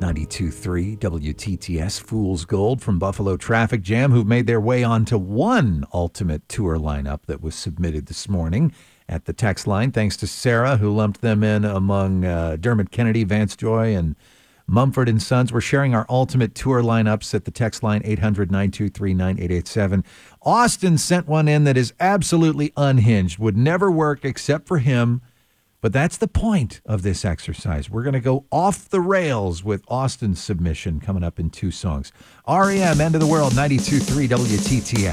92.3 WTTS Fool's Gold from Buffalo Traffic Jam, who've made their way onto one ultimate tour lineup that was submitted this morning at the text line. Thanks to Sarah, who lumped them in among Dermot Kennedy, Vance Joy, and Mumford & Sons. We're sharing our ultimate tour lineups at the text line 800-923-9887. Austin sent one in that is absolutely unhinged, would never work except for him. But that's the point of this exercise. We're going to go off the rails with Austin's submission coming up in two songs. REM, End of the World, 92.3 WTTS.